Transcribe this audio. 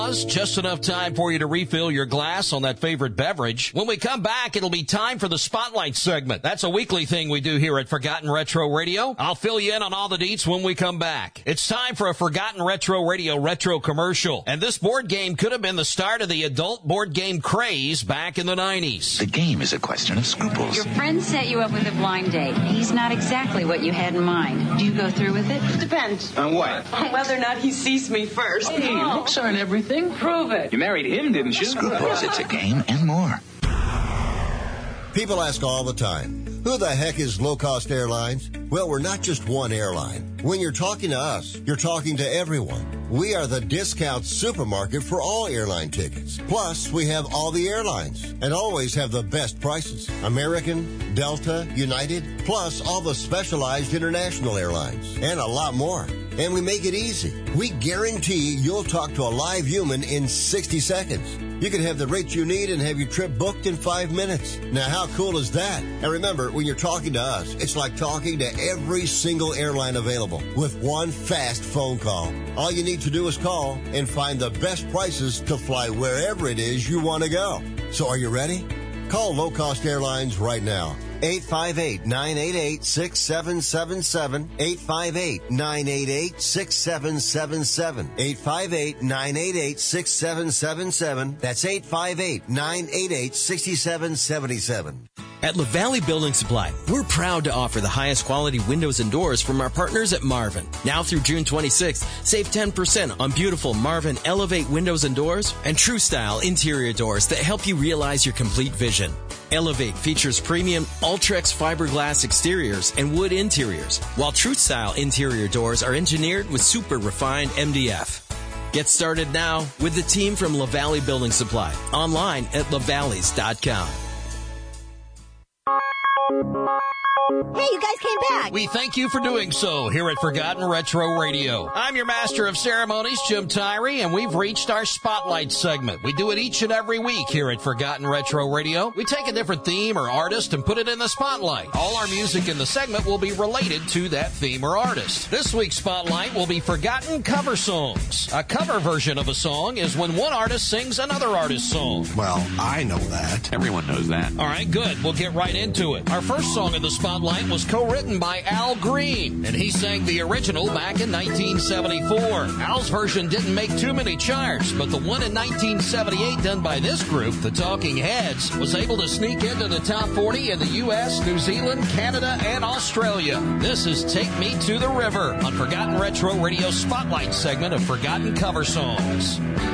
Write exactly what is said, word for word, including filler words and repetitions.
Just enough time for you to refill your glass on that favorite beverage. When we come back, it'll be time for the Spotlight segment. That's a weekly thing we do here at Forgotten Retro Radio. I'll fill you in on all the deets when we come back. It's time for a Forgotten Retro Radio retro commercial. And this board game could have been the start of the adult board game craze back in the nineties. The game is a question of scruples. Your friend set you up with a blind date. He's not exactly what you had in mind. Do you go through with it? Depends. On what? On whether or not he sees me first. Hey, looks aren't everything. Prove it. You married him, didn't you? Scruples, it's a game and more. People ask all the time, who the heck is Low Cost Airlines? Well, we're not just one airline. When you're talking to us, you're talking to everyone. We are the discount supermarket for all airline tickets. Plus, we have all the airlines and always have the best prices. American, Delta, United, plus all the specialized international airlines and a lot more. And we make it easy. We guarantee you'll talk to a live human in sixty seconds. You can have the rates you need and have your trip booked in five minutes. Now, how cool is that? And remember, when you're talking to us, it's like talking to every single airline available with one fast phone call. All you need to do is call and find the best prices to fly wherever it is you want to go. So are you ready? Call Low Cost Airlines right now. eight five eight, nine eight eight, six seven seven seven. eight five eight, nine eight eight, six seven seven seven. eight five eight, nine eight eight, six seven seven seven. That's eight five eight, nine eight eight, six seven seven seven. At LaValley Building Supply, we're proud to offer the highest quality windows and doors from our partners at Marvin. Now through June twenty-sixth, save ten percent on beautiful Marvin Elevate windows and doors and True Style interior doors that help you realize your complete vision. Elevate features premium Ultrex fiberglass exteriors and wood interiors, while True Style interior doors are engineered with super refined M D F. Get started now with the team from LaValley Building Supply, online at lavalleys dot com. Hey, you guys came back. We thank you for doing so here at Forgotten Retro Radio. I'm your master of ceremonies, Jim Tyree, and we've reached our Spotlight segment. We do it each and every week here at Forgotten Retro Radio. We take a different theme or artist and put it in the spotlight. All our music in the segment will be related to that theme or artist. This week's Spotlight will be Forgotten Cover Songs. A cover version of a song is when one artist sings another artist's song. Well, I know that. Everyone knows that. All right, good. We'll get right into it. Our first song in the Spotlight was co-written by Al Green, and he sang the original back in nineteen seventy-four. Al's version didn't make too many charts, but the one in nineteen seventy-eight done by this group, the Talking Heads, was able to sneak into the top forty in the U S, New Zealand, Canada, and Australia. This is Take Me to the River on Forgotten Retro Radio Spotlight segment of Forgotten Cover Songs.